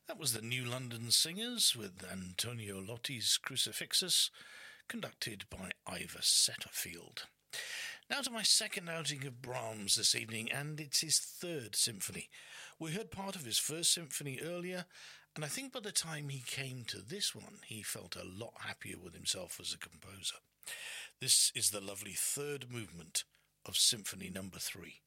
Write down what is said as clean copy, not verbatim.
That was the New London Singers with Antonio Lotti's Crucifixus, conducted by Ivor Setterfield. Now to my second outing of Brahms this evening, and it's his third symphony. We heard part of his first symphony earlier, and I think by the time he came to this one, he felt a lot happier with himself as a composer. This is the lovely third movement of Symphony Number 3.